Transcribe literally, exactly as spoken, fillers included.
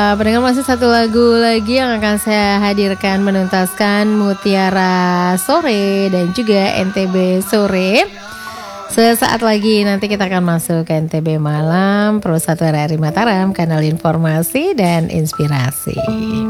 Pendengar, masih satu lagu lagi yang akan saya hadirkan menuntaskan Mutiara Sore dan juga N T B Sore. Sesaat lagi nanti kita akan masuk ke N T B Malam, Persatuan R R I Mataram, kanal informasi dan inspirasi.